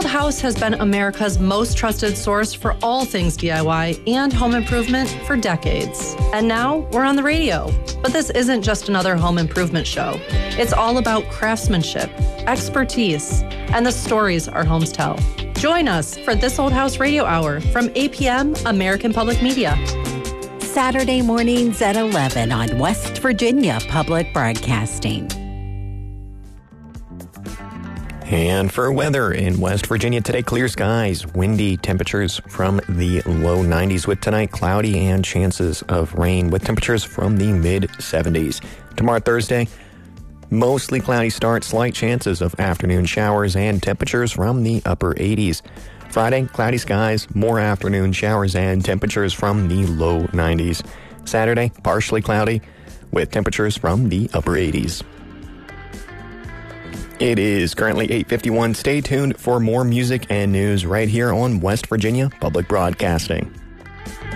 House has been America's most trusted source for all things DIY and home improvement for decades. And now we're on the radio. But this isn't just another home improvement show. It's all about craftsmanship, expertise, and the stories our homes tell. Join us for This Old House Radio Hour from 8 p.m. American Public Media. Saturday mornings at 11 on West Virginia Public Broadcasting. And for weather in West Virginia today, clear skies, windy temperatures from the low 90s with tonight cloudy and chances of rain with temperatures from the mid 70s. Tomorrow, Thursday, mostly cloudy start, slight chances of afternoon showers and temperatures from the upper 80s. Friday, cloudy skies, more afternoon showers and temperatures from the low 90s. Saturday, partially cloudy with temperatures from the upper 80s. It is currently 8:51. Stay tuned for more music and news right here on West Virginia Public Broadcasting.